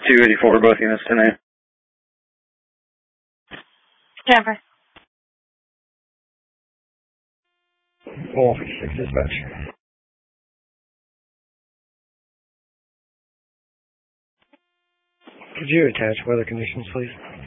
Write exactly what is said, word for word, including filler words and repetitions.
two eighty-four, both units tonight. Jennifer. four six dispatch. Could you attach weather conditions, please?